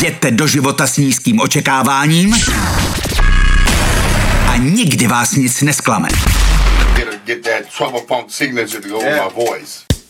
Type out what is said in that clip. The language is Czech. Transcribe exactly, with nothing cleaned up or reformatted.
Jděte do života s nízkým očekáváním a nikdy vás nic nesklame. Get, a, get that trouble funk signature to go yeah. with my voice.